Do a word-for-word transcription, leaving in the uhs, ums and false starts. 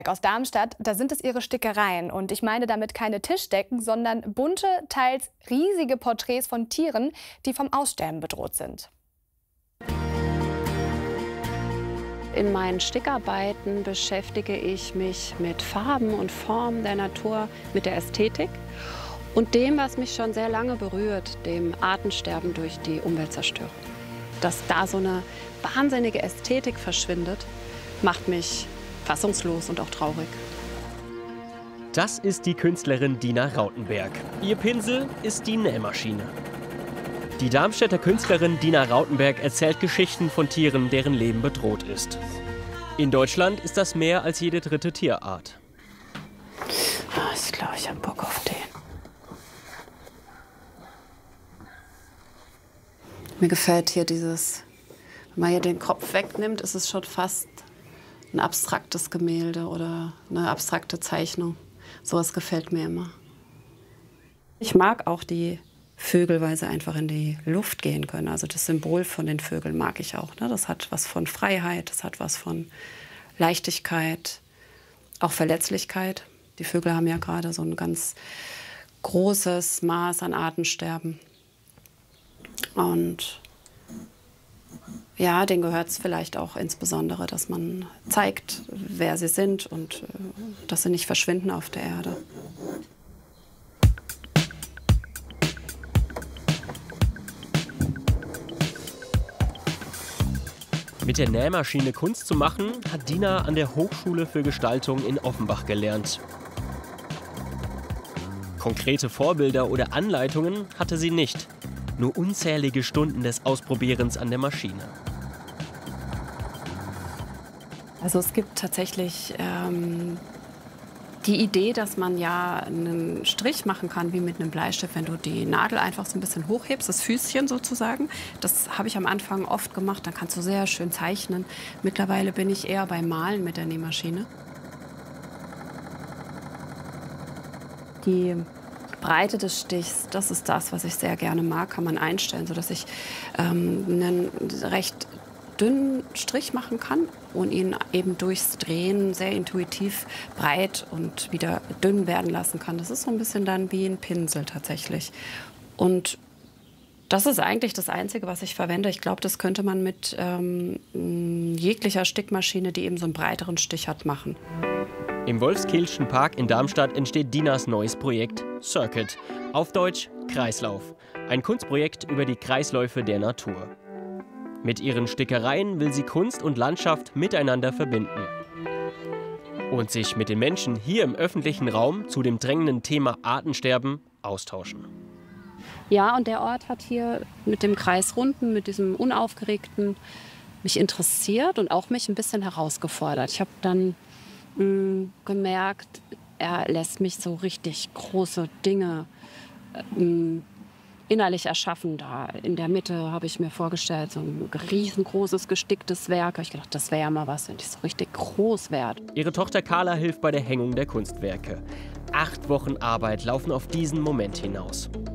Aus Darmstadt, da sind es ihre Stickereien. Und ich meine damit keine Tischdecken, sondern bunte, teils riesige Porträts von Tieren, die vom Aussterben bedroht sind. In meinen Stickarbeiten beschäftige ich mich mit Farben und Formen der Natur, mit der Ästhetik und dem, was mich schon sehr lange berührt, dem Artensterben durch die Umweltzerstörung. Dass da so eine wahnsinnige Ästhetik verschwindet, macht mich fassungslos und auch traurig. Das ist die Künstlerin Dina Rautenberg. Ihr Pinsel ist die Nähmaschine. Die Darmstädter Künstlerin Dina Rautenberg erzählt Geschichten von Tieren, deren Leben bedroht ist. In Deutschland ist das mehr als jede dritte Tierart. Oh, ich glaube, ich habe Bock auf den. Mir gefällt hier dieses, wenn man hier den Kopf wegnimmt, ist es schon fast ein abstraktes Gemälde oder eine abstrakte Zeichnung. Sowas gefällt mir immer. Ich mag auch die Vögel, weil sie einfach in die Luft gehen können. Also das Symbol von den Vögeln mag ich auch. Ne? Das hat was von Freiheit, das hat was von Leichtigkeit, auch Verletzlichkeit. Die Vögel haben ja gerade so ein ganz großes Maß an Artensterben. Und ja, denen gehört es vielleicht auch insbesondere, dass man zeigt, wer sie sind und äh, dass sie nicht verschwinden auf der Erde. Mit der Nähmaschine Kunst zu machen, hat Dina an der Hochschule für Gestaltung in Offenbach gelernt. Konkrete Vorbilder oder Anleitungen hatte sie nicht. Nur unzählige Stunden des Ausprobierens an der Maschine. Also es gibt tatsächlich ähm, die Idee, dass man ja einen Strich machen kann wie mit einem Bleistift, wenn du die Nadel einfach so ein bisschen hochhebst, das Füßchen sozusagen. Das habe ich am Anfang oft gemacht, dann kannst du sehr schön zeichnen. Mittlerweile bin ich eher beim Malen mit der Nähmaschine. Die Breite des Stichs, das ist das, was ich sehr gerne mag, kann man einstellen, sodass ich ähm, einen recht dünnen Strich machen kann und ihn eben durchs Drehen sehr intuitiv breit und wieder dünn werden lassen kann. Das ist so ein bisschen dann wie ein Pinsel tatsächlich. Und das ist eigentlich das Einzige, was ich verwende. Ich glaube, das könnte man mit ähm, jeglicher Stickmaschine, die eben so einen breiteren Stich hat, machen. Im Wolfskehlschen Park in Darmstadt entsteht Dinas neues Projekt Circuit, auf Deutsch Kreislauf. Ein Kunstprojekt über die Kreisläufe der Natur. Mit ihren Stickereien will sie Kunst und Landschaft miteinander verbinden. Und sich mit den Menschen hier im öffentlichen Raum zu dem drängenden Thema Artensterben austauschen. Ja, und der Ort hat hier mit dem Kreisrunden, mit diesem Unaufgeregten mich interessiert und auch mich ein bisschen herausgefordert. Ich habe dann mh, gemerkt, er lässt mich so richtig große Dinge mh, innerlich erschaffen. Da in der Mitte habe ich mir vorgestellt, so ein riesengroßes gesticktes Werk. Ich gedacht, das wäre ja mal was, wenn ich so richtig groß werde. Ihre Tochter Carla hilft bei der Hängung der Kunstwerke. Acht Wochen Arbeit laufen auf diesen Moment hinaus.